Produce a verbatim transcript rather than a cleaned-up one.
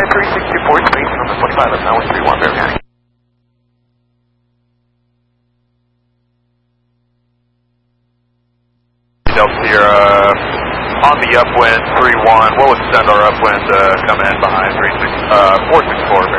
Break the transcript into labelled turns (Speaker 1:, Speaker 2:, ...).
Speaker 1: three six two four, space number twenty-five, that's now one three one, Bear County. Delta Sierra, on the upwind, three one, we'll extend our upwind to come in behind three six, uh, four six four.